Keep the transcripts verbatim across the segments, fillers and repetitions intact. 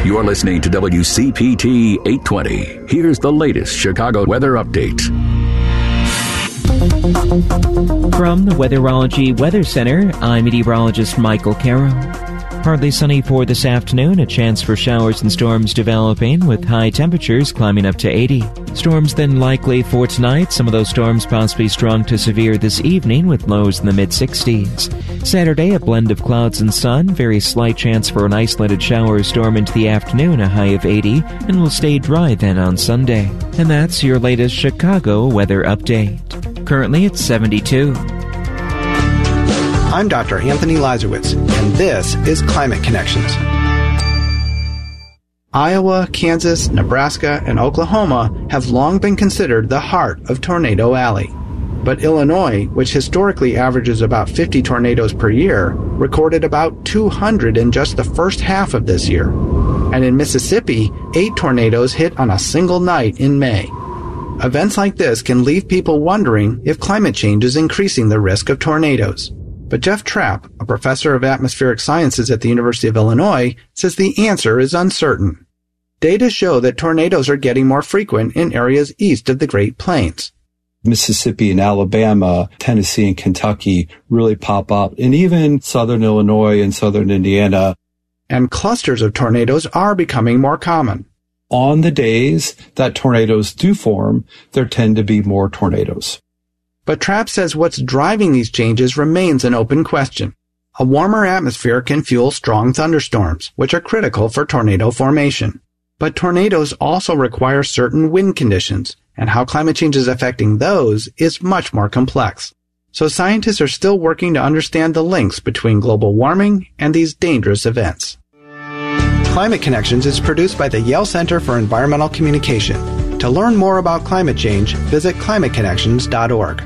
You're listening to W C P T eight twenty. Here's the latest Chicago weather update. From the Weatherology Weather Center, I'm meteorologist Michael Carroll. Partly sunny for this afternoon, a chance for showers and storms developing with high temperatures climbing up to eighty. Storms then likely for tonight, some of those storms possibly strong to severe this evening with lows in the mid-sixties. Saturday, a blend of clouds and sun, very slight chance for an isolated shower or storm into the afternoon, a high of eighty, and will stay dry then on Sunday. And that's your latest Chicago weather update. Currently it's seventy-two. I'm Doctor Anthony Lazarowitz, and this is Climate Connections. Iowa, Kansas, Nebraska, and Oklahoma have long been considered the heart of Tornado Alley. But Illinois, which historically averages about fifty tornadoes per year, recorded about two hundred in just the first half of this year. And in Mississippi, eight tornadoes hit on a single night in May. Events like this can leave people wondering if climate change is increasing the risk of tornadoes. But Jeff Trapp, a professor of atmospheric sciences at the University of Illinois, says the answer is uncertain. Data show that tornadoes are getting more frequent in areas east of the Great Plains. Mississippi and Alabama, Tennessee and Kentucky really pop up, and even southern Illinois and southern Indiana. And clusters of tornadoes are becoming more common. On the days that tornadoes do form, there tend to be more tornadoes. But Trapp says what's driving these changes remains an open question. A warmer atmosphere can fuel strong thunderstorms, which are critical for tornado formation. But tornadoes also require certain wind conditions, and how climate change is affecting those is much more complex. So scientists are still working to understand the links between global warming and these dangerous events. Climate Connections is produced by the Yale Center for Environmental Communication. To learn more about climate change, visit climate connections dot org.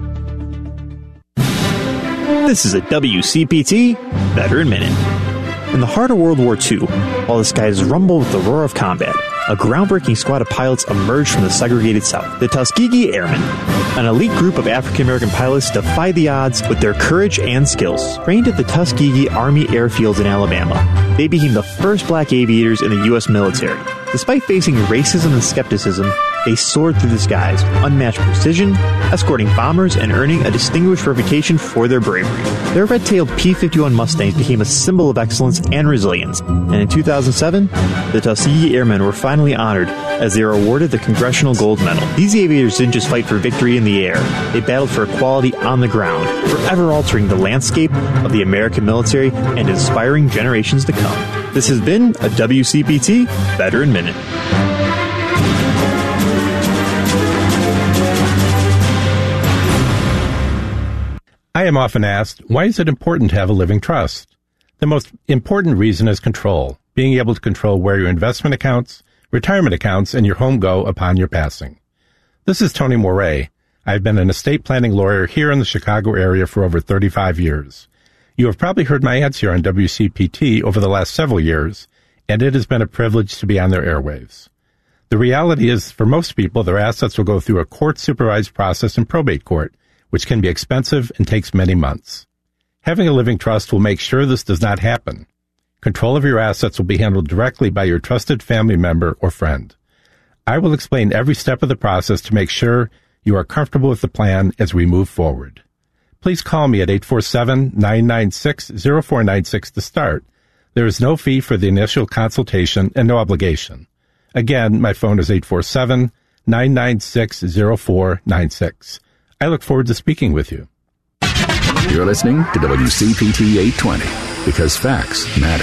This is a W C P T Veteran Minute. In the heart of World War Two, while the skies rumble with the roar of combat, a groundbreaking squad of pilots emerged from the segregated South, the Tuskegee Airmen. An elite group of African-American pilots defied the odds with their courage and skills. Trained at the Tuskegee Army Airfields in Alabama, they became the first black aviators in the U S military. Despite facing racism and skepticism, they soared through the skies with unmatched precision, escorting bombers and earning a distinguished reputation for their bravery. Their red-tailed P fifty-one Mustangs became a symbol of excellence and resilience, and in two thousand seven, the Tuskegee Airmen were finally honored as they were awarded the Congressional Gold Medal. These aviators didn't just fight for victory in the air, they battled for equality on the ground, forever altering the landscape of the American military and inspiring generations to come. This has been a W C P T Veteran Minute. I am often asked, why is it important to have a living trust? The most important reason is control, being able to control where your investment accounts, retirement accounts, and your home go upon your passing. This is Tony Moray. I've been an estate planning lawyer here in the Chicago area for over thirty-five years. You have probably heard my ads here on W C P T over the last several years, and it has been a privilege to be on their airwaves. The reality is, for most people, their assets will go through a court-supervised process in probate court, which can be expensive and takes many months. Having a living trust will make sure this does not happen. Control of your assets will be handled directly by your trusted family member or friend. I will explain every step of the process to make sure you are comfortable with the plan as we move forward. Please call me at eight four seven, nine nine six, zero four nine six to start. There is no fee for the initial consultation and no obligation. Again, my phone is eight four seven, nine nine six, zero four nine six. I look forward to speaking with you. You're listening to W C P T eight twenty, because facts matter.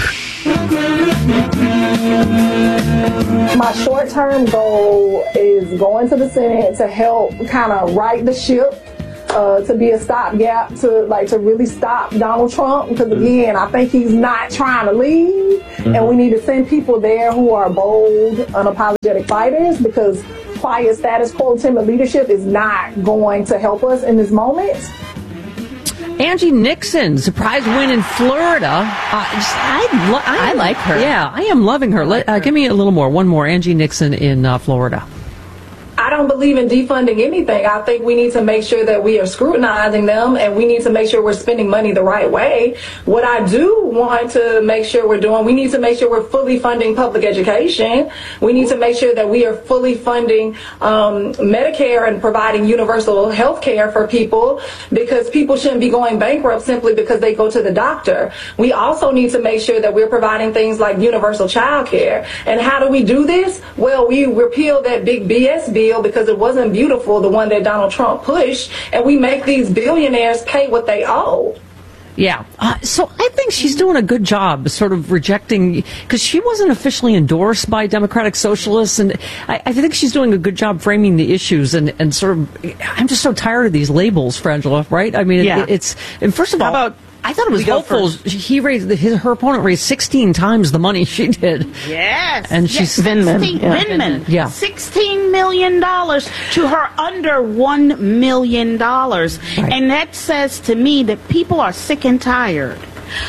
My short-term goal is going to the Senate to help kind of right the ship, uh, to be a stopgap, to like to really stop Donald Trump, because again, I think he's not trying to leave, mm-hmm. and we need to send people there who are bold, unapologetic fighters, because quiet status quo, timid leadership is not going to help us in this moment. Angie Nixon, surprise win in Florida. Uh, just, I, lo- I, I like her. Yeah, I am loving her. Let, uh, give me a little more. One more. Angie Nixon in uh, Florida. I I don't believe in defunding anything. I think we need to make sure that we are scrutinizing them, and we need to make sure we're spending money the right way. What I do want to make sure we're doing, we need to make sure we're fully funding public education. We need to make sure that we are fully funding um, Medicare and providing universal health care for people, because people shouldn't be going bankrupt simply because they go to the doctor. We also need to make sure that we're providing things like universal child care. And how do we do this? Well, we repeal that big B S bill because it wasn't beautiful, the one that Donald Trump pushed, and we make these billionaires pay what they owe. Yeah. Uh, so I think she's doing a good job sort of rejecting, because she wasn't officially endorsed by Democratic Socialists, and I, I think she's doing a good job framing the issues and, and sort of, I'm just so tired of these labels, Frangela, right? I mean, yeah. it, it's, and first of all, How about I thought it was hopeful. He raised his, her opponent raised sixteen times the money she did. Yes, and she's yes. Vindman. sixteen, Yeah. Vindman, Yeah. sixteen million dollars to her under one million dollars, Right. and that says to me that people are sick and tired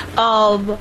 of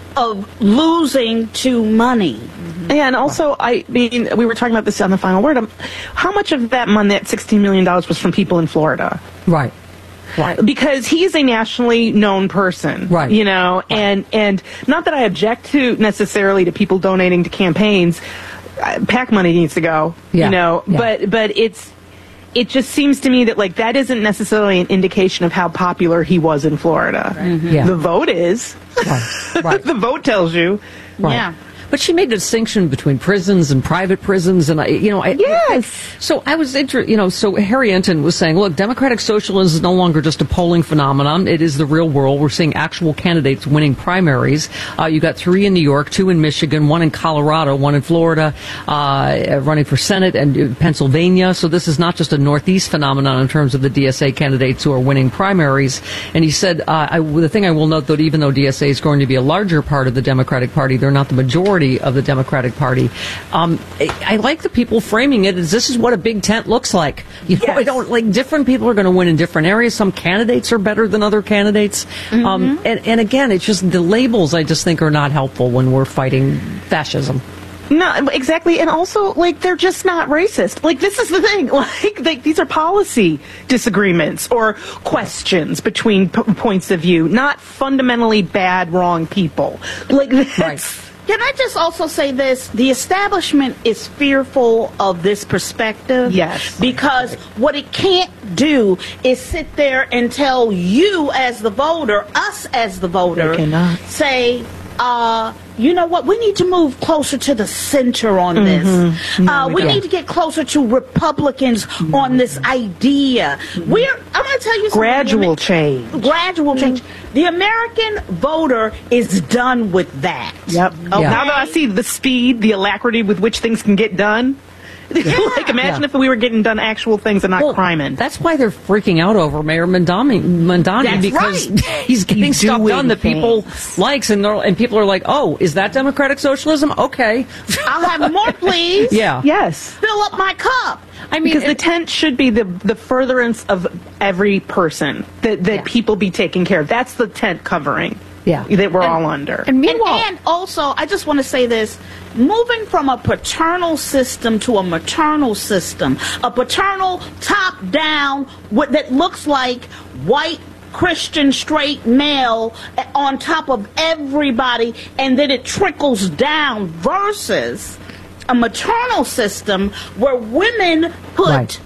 of losing to money. Yeah, and also, I mean, we were talking about this on the final word. Um, how much of that money, that sixteen million dollars, was from people in Florida? Right. Right. Because he's a nationally known person, Right. You know, right. and and not that I object to necessarily to people donating to campaigns. Uh, PAC money needs to go, Yeah. you know, Yeah. but but it's it just seems to me that like that isn't necessarily an indication of how popular he was in Florida. Right. Mm-hmm. Yeah. The vote is, Right. Right. the vote tells you, Right. Yeah. But she made a distinction between prisons and private prisons, and I, you know, I, Yes. I, so I was interested. You know, so Harry Enton was saying, look, democratic socialism is no longer just a polling phenomenon; it is the real world. We're seeing actual candidates winning primaries. Uh, you got three in New York, two in Michigan, one in Colorado, one in Florida, uh, running for Senate, and Pennsylvania. So this is not just a Northeast phenomenon in terms of the D S A candidates who are winning primaries. And he said, uh, I, the thing I will note, that even though D S A is going to be a larger part of the Democratic Party, they're not the majority of the Democratic Party. Um, I, I like the people framing it as this is what a big tent looks like. You know, Yes. I don't like different people are going to win in different areas. Some candidates are better than other candidates. Mm-hmm. Um, and, and again, it's just the labels I just think are not helpful when we're fighting fascism. No, exactly, and also like they're just not racist. Like this is the thing. Like, like these are policy disagreements or questions between p- points of view, not fundamentally bad, wrong people. Like that's. Right. Can I just also say this? The establishment is fearful of this perspective. Yes. Because what it can't do is sit there and tell you as the voter, us as the voter, They cannot. say, uh, you know what, we need to move closer to the center on this. Mm-hmm. No, uh, we we don't. need to get closer to Republicans on this idea. We're, I'm going to tell you something. Gradual change. Gradual change. The American voter is done with that. Yep. Okay? Now that I see the speed, the alacrity with which things can get done. Like, imagine Yeah. if we were getting done actual things and not Well, criming. that's why they're freaking out over Mayor Mandani, Mandani That's because right. he's getting He's stuff doing done that people things. likes, and they're- and people are like, oh, is that democratic socialism? Okay. I'll have more, please. Yeah. Yes. Fill up my cup. I mean, Because the it- tent should be the the furtherance of every person that, that Yeah. people be taken care of. That's the tent covering. Yeah. That we're And- all under. and meanwhile, And, and also, I just want to say this. Moving from a paternal system to a maternal system, a paternal top-down what that looks like white Christian straight male on top of everybody, and then it trickles down, versus a maternal system where women put Right.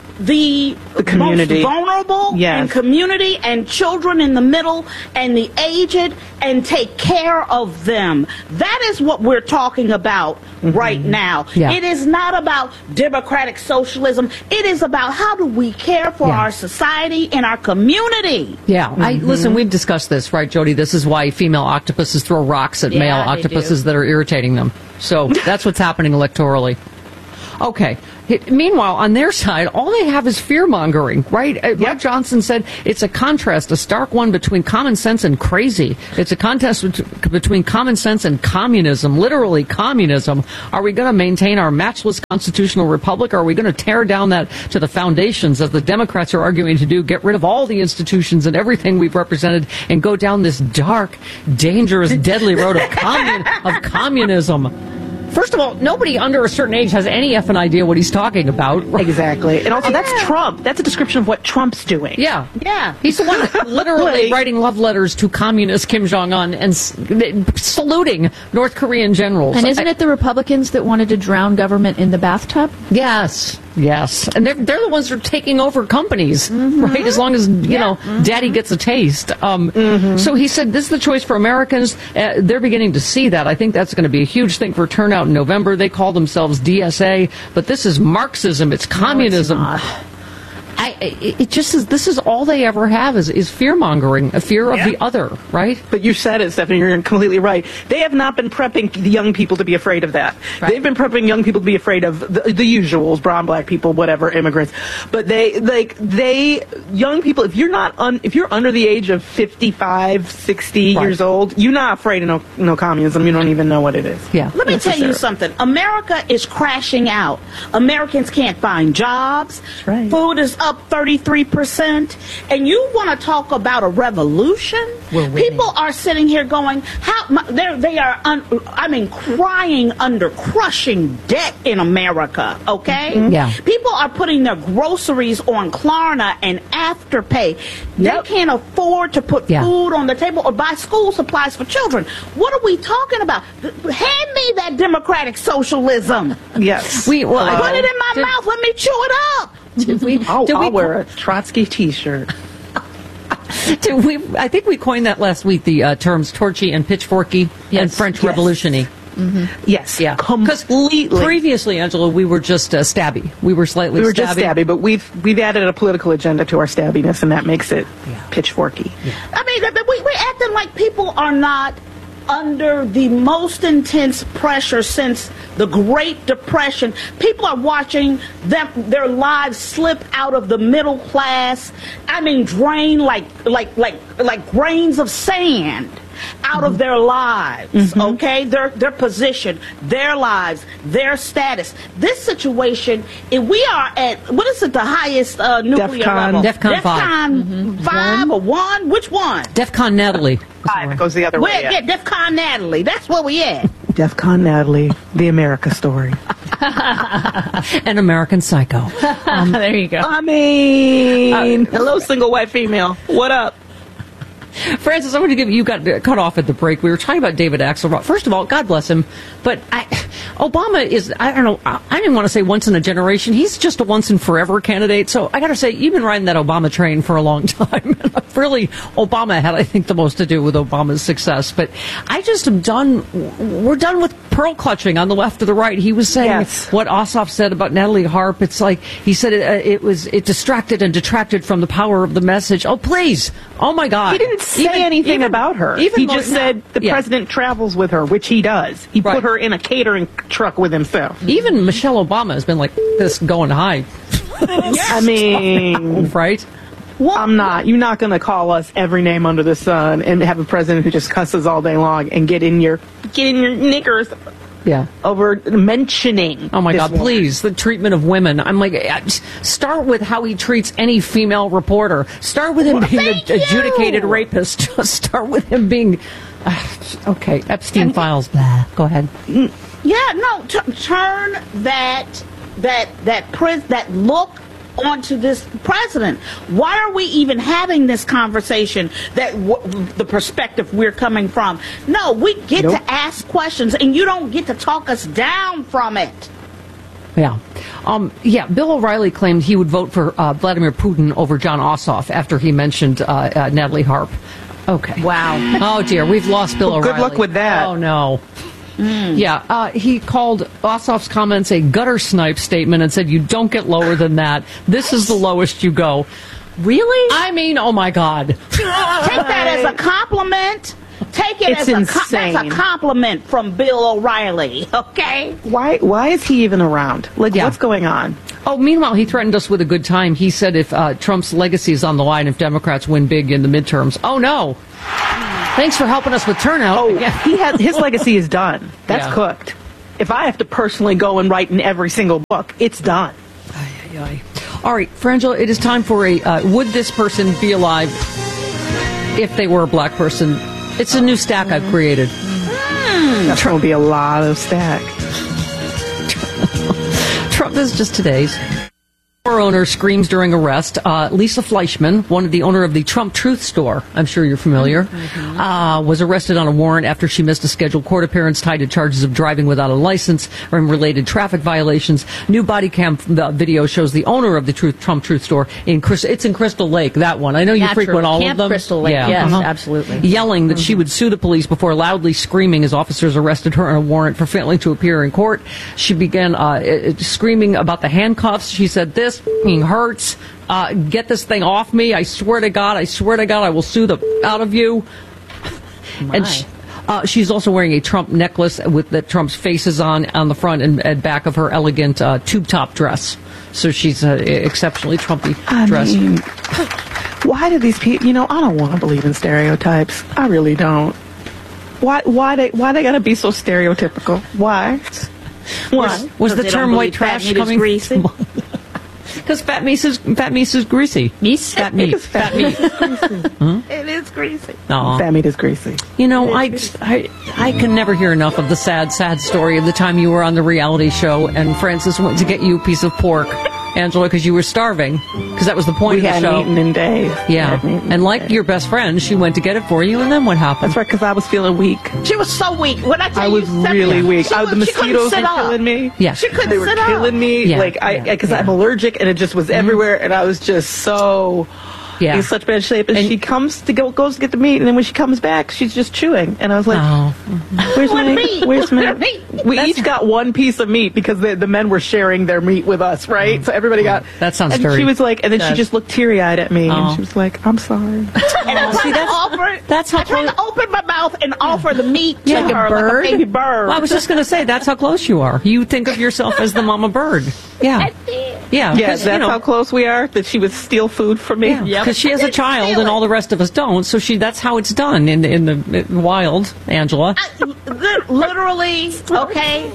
the, The community. most vulnerable Yes. and community and children in the middle and the aged, and take care of them. That is what we're talking about right now. Yeah. It is not about democratic socialism. It is about how do we care for Yeah. our society and our community. yeah, I listen. We've discussed this, right, Jody? This is why female octopuses throw rocks at Yeah, male they octopuses do. that are irritating them. So that's what's happening electorally. Okay. H- Meanwhile, on their side, all they have is fear mongering, right? Uh, Mike Johnson said it's a contrast, a stark one between common sense and crazy. It's a contest bet- between common sense and communism, literally communism. Are we going to maintain our matchless constitutional republic, or are we going to tear down that to the foundations, as the Democrats are arguing to do, get rid of all the institutions and everything we've represented, and go down this dark, dangerous, deadly road of, commun- of communism? First of all, nobody under a certain age has any effing idea what he's talking about. Exactly. And also, Yeah. that's Trump. That's a description of what Trump's doing. Yeah. Yeah. He's the one literally Like- writing love letters to communist Kim Jong-un and s- saluting North Korean generals. And isn't I- it the Republicans that wanted to drown government in the bathtub? Yes. Yes. And they're, they're the ones that are taking over companies, right? As long as, you know, daddy gets a taste. Um, So he said, this is the choice for Americans. Uh, they're beginning to see that. I think that's going to be a huge thing for turnout in November. They call themselves D S A, but this is Marxism. It's communism. I, it, it just is, this is all they ever have is, is fear mongering, a fear of Yeah. the other, right? But you said it, Stephanie. You're completely right. They have not been prepping the young people to be afraid of that. Right. They've been prepping young people to be afraid of the, the usuals, brown, black people, whatever, immigrants. But they, like, they, young people, if you're not, un, if you're under the age of fifty-five, sixty Right. years old, you're not afraid of no, no communism. You don't even know what it is. Yeah. Let me That's for tell you sure. something. America is crashing out. Americans can't find jobs. That's right. Food is up thirty-three percent. And you want to talk about a revolution? We're winning. People are sitting here going, how my, they're, they are, un, I mean, crying under crushing debt in America, okay? Mm-hmm. Yeah. People are putting their groceries on Klarna and Afterpay. They Yep. can't afford to put Yeah. food on the table or buy school supplies for children. What are we talking about? Hand me that democratic socialism. Yes. We, well, I- Put it in my did- mouth. Let me chew it up. Did we, I'll, did we I'll wear a Trotsky T-shirt. Did we, I think we coined that last week, the uh, terms torchy and pitchforky and Yes. French Yes. revolution-y. Yes. Yeah. 'Cause Completely. previously, Angela, we were just uh, stabby. We were slightly we were stabby. just stabby, but we've we've added a political agenda to our stabbiness, and that makes it pitchforky. I mean, we, we're acting like people are not under the most intense pressure since the Great Depression. People are watching them, their lives slip out of the middle class. I mean, drain like like like like grains of sand out of their lives. Okay, their their position, their lives, their status. This situation, if we are at what is it, the highest uh, nuclear DEFCON. level? DEFCON five. DEFCON five or one? Which one? DEFCON Natalie. Five. It goes the other We're way. at DEFCON Natalie. That's where we at. DEFCON Natalie, the America story. An American Psycho. there you go. I mean, hello, single white female. What up? Francis, I want to give you got cut off at the break. We were talking about David Axelrod. First of all, God bless him, but I, Obama is, I don't know, I, I didn't want to say once in a generation. He's just a once and forever candidate. So I got to say, you've been riding that Obama train for a long time. And really, Obama had, I think, the most to do with Obama's success. But I just am done. We're done with pearl clutching on the left or the right. He was saying Yes. what Ossoff said about Natalie Harp. It's like he said it, uh, it was it distracted and detracted from the power of the message. Oh, please. Oh, my God. He didn't say Even- anything even- about her. Even he more- just no. said the Yeah. president travels with her, which he does. He Right. put her in a catering truck with himself. Even Michelle Obama has been like this going high, I mean, right? I'm not. You're not going to call us every name under the sun and have a president who just cusses all day long and get in your get in your knickers Yeah. over mentioning. Oh my this God! woman. Please, the treatment of women. I'm like, uh, start with how he treats any female reporter. Start with him being an thank you. adjudicated rapist. Start with him being. Uh, okay, Epstein files. Blah. Go ahead. Yeah, no, t- turn that that that pres- that look onto this president. Why are we even having this conversation? That w- the perspective we're coming from. No, we get Nope. to ask questions, and you don't get to talk us down from it. Yeah. Um, yeah, Bill O'Reilly claimed he would vote for uh, Vladimir Putin over John Ossoff after he mentioned uh, uh, Natalie Harp. Okay. Wow. Oh, dear. We've lost Bill Well, O'Reilly. good luck with that. Oh, no. Yeah, uh, he called Ossoff's comments a gutter snipe statement and said, you don't get lower than that. This is the lowest you go. Really? I mean, oh, my God. Take that as a compliment. Take it It's as a com- insane. that's a compliment from Bill O'Reilly. Okay. Why? Why is he even around? Like, Yeah. what's going on? Oh, meanwhile, he threatened us with a good time. He said if uh, Trump's legacy is on the line if Democrats win big in the midterms. Oh, no. Thanks for helping us with turnout. Oh, Yeah. he has his legacy is done. That's Yeah. cooked. If I have to personally go and write in every single book, it's done. Ay, ay, ay. All right, Frangela, it is time for a uh, would this person be alive if they were a black person? It's a new stack I've created. Mm, That's going to be a lot of stack. Trump is just today's. Store owner screams during arrest. Uh, Lisa Fleischman, one of the owner of the Trump Truth Store, I'm sure you're familiar, mm-hmm. uh, was arrested on a warrant after she missed a scheduled court appearance tied to charges of driving without a license or related traffic violations. New body cam video shows the owner of the Truth, Trump Truth Store in it's in Crystal Lake. That one, I know you Naturally. frequent all Camp of them. Crystal Lake, yeah. yes, uh-huh. absolutely. Yelling that mm-hmm. she would sue the police before loudly screaming as officers arrested her on a warrant for failing to appear in court. She began uh, screaming about the handcuffs. She said, "This f***ing hurts. Uh, get this thing off me. I swear to God, I swear to God, I will sue the f- out of you." My. And she, uh, she's also wearing a Trump necklace with the Trump's faces on on the front and, and back of her elegant uh, tube top dress. So she's uh, exceptionally Trumpy I dressed. Mean, why do these people? You know, I don't want to believe in stereotypes. I really don't. Why? Why they? Why they gotta be so stereotypical? Why? Why? Was, was the term white trash coming? Greasy? Because fat meat is fat meat is greasy. Meat, fat meat, fat meat. Huh? It is greasy. Aww. Fat meat is greasy. You know, I, I I can never hear enough of the sad, sad story of the time you were on the reality show and Francis went to get you a piece of pork, Angela, because you were starving. Because that was the point we of the show. We hadn't eaten in days. Yeah, and like days. Your best friend, she went to get it for you, and then what happened? That's right, because I was feeling weak. She was so weak. When I tell I you, was really me, weak. She, I, the mosquitoes were killing me. Yeah, she couldn't They were sit killing up. me. Yeah. Like I, because yeah. I'm allergic, and it just was mm-hmm. everywhere, and I was just so. Yeah. In such bad shape, and, and she comes to go, goes to get the meat, and then when she comes back, she's just chewing, and I was like, oh. "Where's my meat? Where's my meat?" We That's each got one piece of meat because the, the men were sharing their meat with us, right? Mm. So everybody got. That sounds and very. she was like, and then does. she just looked teary eyed at me, oh. and she was like, "I'm sorry." And I tried to offer. That's how I tried to open my mouth and offer the meat yeah. to like her a bird? like a baby bird. Well, I was just going to say that's how close you are. You think of yourself as the mama bird. Yeah. Yeah, yeah, that's you know, how close we are. That she would steal food from me. Yeah, because yep. she has a child and all the rest of us don't. So she that's how it's done in in the wild, Angela. I, literally, okay.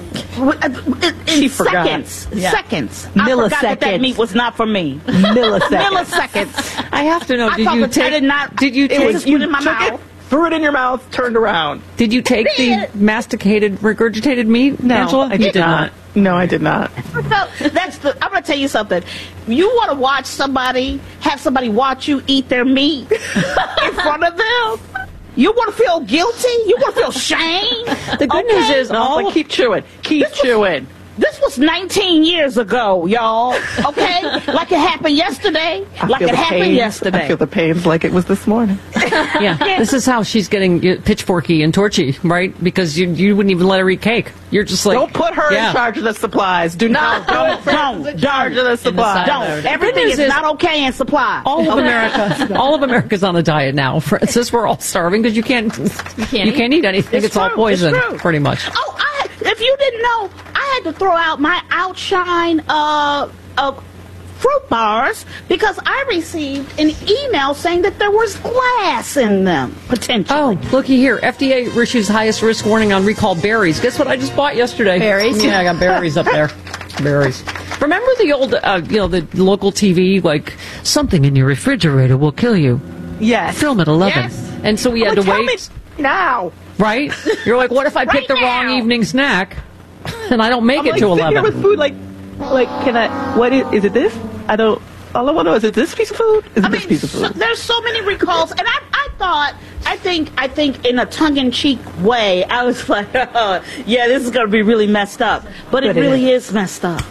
In she seconds, forgot. Yeah. seconds. Milliseconds. I forgot that that meat was not for me. Milliseconds. Milliseconds. I have to know. I Did thought you the- take? I did not. Did you It take? was put in my mouth. It, threw it in your mouth, turned around. Did you take the masticated, regurgitated meat, no, Angela? I you did, did not. not. No, I did not. That's the. I'm gonna tell you something. You want to watch somebody have somebody watch you eat their meat in front of them. You want to feel guilty. You want to feel shame. The good okay? news is no, all. Like, keep chewing. Keep this chewing. Was, this was nineteen years ago, y'all. Okay, like it happened yesterday. I like feel it the happened pains. yesterday. I feel the pains like it was this morning. Yeah, this is how she's getting pitchforky and torchy, right? Because you you wouldn't even let her eat cake. You're just like, don't put her yeah. in charge of the supplies. Do not. No, don't don't, in charge of the supplies. Don't. Everything is, is not okay in supply. All of America, all of America's on a diet now. Francis, we're all starving because you can't, you can't, you can't eat anything. It's It's, all true. poison, It's true. pretty much. Oh, I, if you didn't know, I had to throw out my Outshine uh, uh, fruit bars because I received an email saying that there was glass in them, potentially. Oh, looky here. F D A issues highest risk warning on recalled berries. Guess what I just bought yesterday? Berries? Yeah, I got berries up there. Berries. Remember the old, uh, you know, the local T V, like, something in your refrigerator will kill you. Yes. Film at eleven. Yes. And so we I'm had to like, tell wait. me now. Right? You're like, what if I Right pick the wrong now. evening snack and I don't make I'm it like, to sitting here eleven? with food like, like, can I? What is? Is it this? I don't. All I want to know is, it this piece of food? Is it I this mean, piece of so, food? there's so many recalls, and I, I thought, I think, I think, in a tongue-in-cheek way, I was like, oh, yeah, this is going to be really messed up, but, But it it really is. messed up.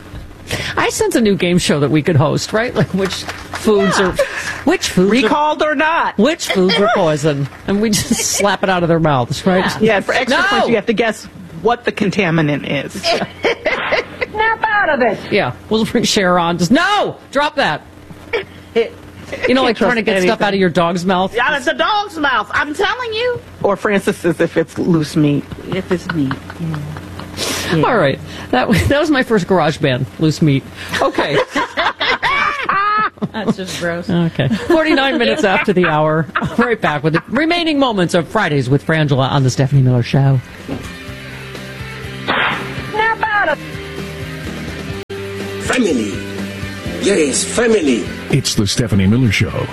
I sense a new game show that we could host, right? Like which foods Yeah. are, which foods are, Recalled or not? which foods are poison, and we just slap it out of their mouths, right? Yeah. For extra No! points, you have to guess what the contaminant is. Snap out of it. Yeah, we'll bring Cher on. Just no, drop that. You know, like trying to get trust stuff out of your dog's mouth. Out of the dog's mouth. I'm telling you. Or Francis says if it's loose meat. If it's meat. All right, that was, that was my first garage band, loose meat. Okay, That's just gross. okay. Forty-nine minutes after the hour, right back with the remaining moments of Fridays with Frangela on the Stephanie Miller Show. Snap out of Family. Yes, family. It's the Stephanie Miller Show.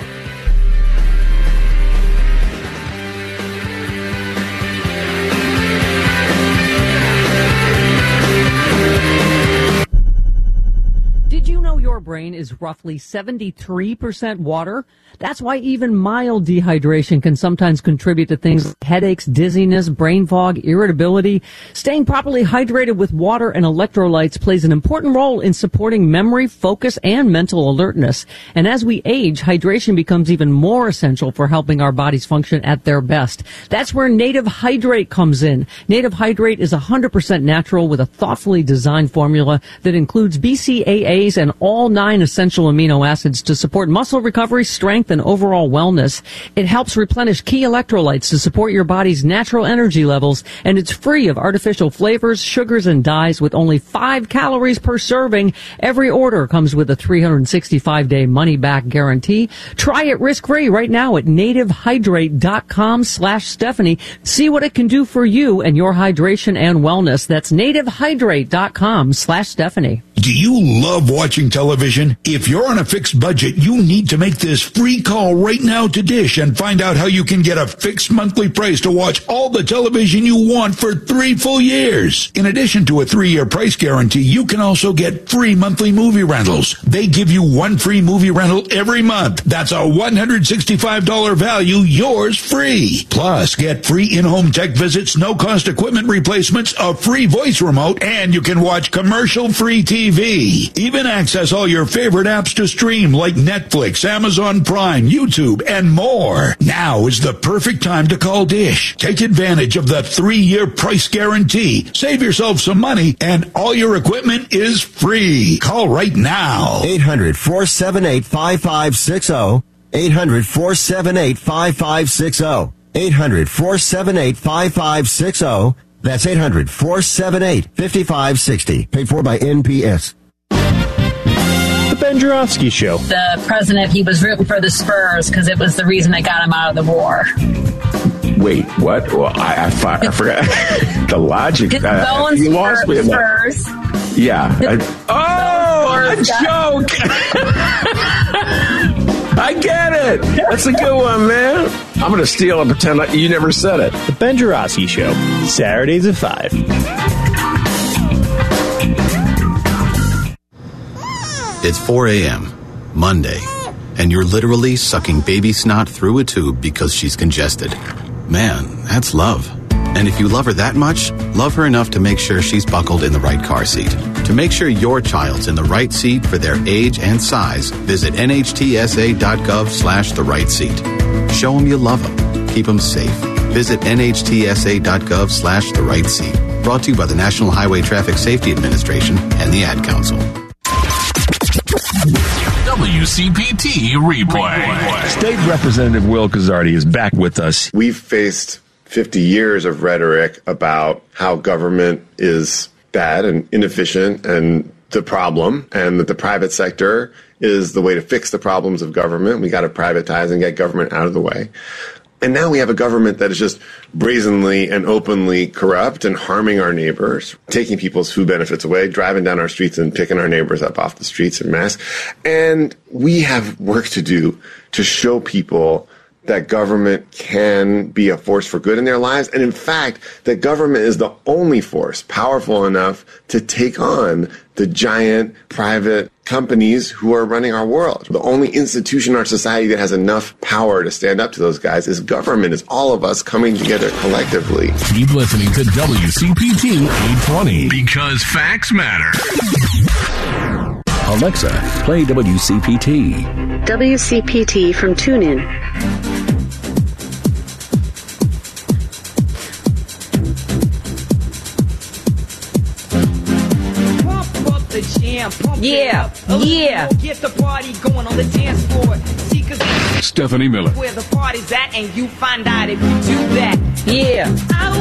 brain is roughly seventy-three percent water. That's why even mild dehydration can sometimes contribute to things like headaches, dizziness, brain fog, irritability. Staying properly hydrated with water and electrolytes plays an important role in supporting memory, focus, and mental alertness. And as we age, hydration becomes even more essential for helping our bodies function at their best. That's where Native Hydrate comes in. Native Hydrate is one hundred percent natural with a thoughtfully designed formula that includes B C A As and all nine essential amino acids to support muscle recovery, strength, and overall wellness. It helps replenish key electrolytes to support your body's natural energy levels, and it's free of artificial flavors, sugars, and dyes with only five calories per serving. Every order comes with a three hundred sixty-five day money-back guarantee. Try it risk-free right now at nativehydrate.com slash Stephanie. See what it can do for you and your hydration and wellness. That's nativehydrate.com slash Stephanie. Do you love watching television? If you're on a fixed budget, you need to make this free call right now to Dish and find out how you can get a fixed monthly price to watch all the television you want for three full years. In addition to a three-year price guarantee, you can also get free monthly movie rentals. They give you one free movie rental every month. That's a one hundred sixty-five dollars value, yours free. Plus, get free in-home tech visits, no-cost equipment replacements, a free voice remote, and you can watch commercial-free T V. Even access all your favorite apps to stream like Netflix, Amazon Prime, YouTube, and more. Now is the perfect time to call Dish. Take advantage of the three-year price guarantee. Save yourself some money, and all your equipment is free. Call right now. eight hundred, four seven eight, five five six zero. eight hundred, four seven eight, five five six zero. eight hundred, four seven eight, five five six zero. That's eight hundred, four seven eight, five five six zero. Paid for by N P S. The Ben Joravsky Show. The president, he was rooting for the Spurs because it was the reason that got him out of the war. Wait, what? Well, I, I, I forgot the logic. It's uh, going you lost me. Spurs. Yeah. I, oh, a joke. I get it. That's a good one, man. I'm going to steal and pretend like you never said it. The Ben Joravsky Show, Saturdays at five. It's four a.m., Monday, and you're literally sucking baby snot through a tube because she's congested. Man, that's love. And if you love her that much, love her enough to make sure she's buckled in the right car seat. To make sure your child's in the right seat for their age and size, visit nhtsa.gov slash the right seat. Show them you love them. Keep them safe. Visit nhtsa.gov slash the right seat. Brought to you by the National Highway Traffic Safety Administration and the Ad Council. W C P T Replay. State Representative Will Guzzardi is back with us. We've faced fifty years of rhetoric about how government is bad and inefficient and the problem, and that the private sector is the way to fix the problems of government. We got to privatize and get government out of the way. And now we have a government that is just brazenly and openly corrupt and harming our neighbors, taking people's food benefits away, driving down our streets and picking our neighbors up off the streets en masse. And we have work to do to show people that government can be a force for good in their lives. And in fact, that government is the only force powerful enough to take on the giant private companies who are running our world. The only institution in our society that has enough power to stand up to those guys is government, is all of us coming together collectively. Keep listening to W C P T eight twenty because facts matter. Alexa, play W C P T. W C P T from TuneIn. Yeah, yeah. Get the party going on the dance floor. See, cause Stephanie Miller. Where the party's at, and you find out if you do that. Yeah.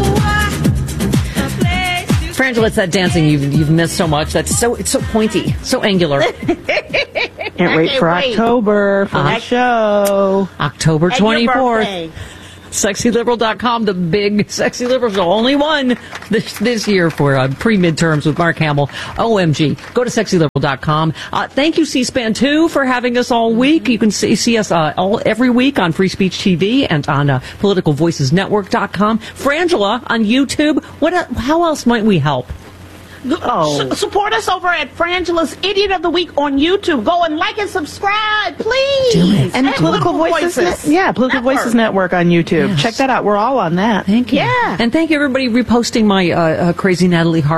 Frangela, it's that dancing you've you've missed so much. That's so it's so pointy, so angular. Can't wait for wait. October for uh-huh. that show. October twenty-fourth. sexy liberal dot com, the big Sexy Liberals, the only one this, this year for uh, pre-midterms with Mark Hamill. O M G. Go to sexy liberal dot com. Uh, thank you, C-SPAN two, for having us all week. You can see, see us uh, all every week on Free Speech T V and on uh, political voices network dot com. Frangela on YouTube. What? How else might we help? Oh. S- support us over at Frangela's Idiot of the Week on YouTube. Go and like and subscribe, please. Do it. And At Political, Voices, Voices. Net- yeah, Political Network. Voices Network on YouTube. Yes. Check that out. We're all on that. Thank you. Yeah. And thank you, everybody, reposting my uh, uh, crazy Natalie Hart.